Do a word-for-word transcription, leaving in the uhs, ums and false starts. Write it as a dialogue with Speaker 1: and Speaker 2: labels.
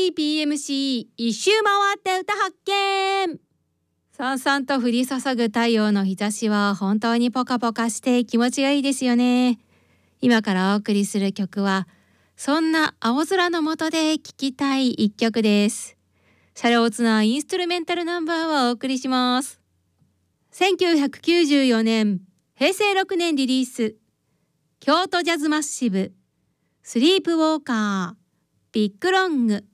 Speaker 1: ーピーエムシー 一周回って歌発見。さんさんと降り注ぐ太陽の日差しは本当にポカポカして気持ちがいいですよね。今からお送りする曲はそんな青空の下で聴きたい一曲です。シャレオツなインストゥルメンタルナンバーをお送りします。せんきゅうひゃくきゅうじゅうよねんへいせいろくねんリリース、京都ジャズマッシブスリープウォーカービッグロング。